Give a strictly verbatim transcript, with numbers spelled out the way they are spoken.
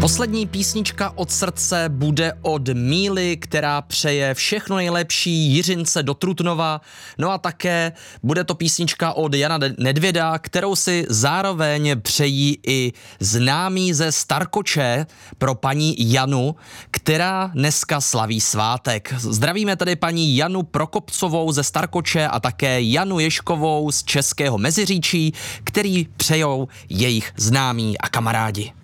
Poslední písnička od srdce bude od Míly, která přeje všechno nejlepší Jiřince do Trutnova. No a také bude to písnička od Jana Nedvěda, kterou si zároveň přejí i známí ze Starkoče pro paní Janu, která dneska slaví svátek. Zdravíme tedy paní Janu Prokopcovou ze Starkoče a také Janu Ježkovou z Českého Meziříčí, který přejou jejich známí a kamarádi.